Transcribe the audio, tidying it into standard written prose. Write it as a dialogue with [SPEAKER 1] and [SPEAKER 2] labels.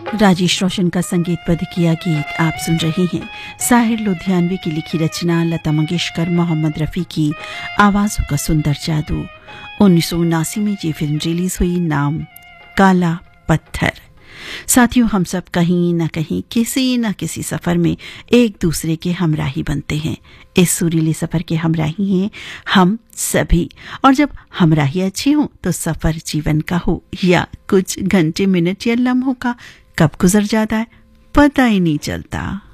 [SPEAKER 1] राजेश रोशन का संगीतबद्ध किया गीत आप सुन रहे हैं। साहिर लुधियानवी की लिखी रचना, लता मंगेशकर, मोहम्मद रफ़ी की आवाज़ों का सुंदर जादू। 1979 में ये फिल्म रिलीज हुई, नाम काला पत्थर। साथियों, हम सब कहीं न कहीं किसी न किसी सफर में एक दूसरे के हमराही बनते हैं। इस सुरीले सफर के हमराही हैं हम सभी, और जब हमराही अच्छी हो तो सफर जीवन का हो या कुछ घंटे, मिनट या लम्हों का, कब गुजर जाता है पता ही नहीं चलता।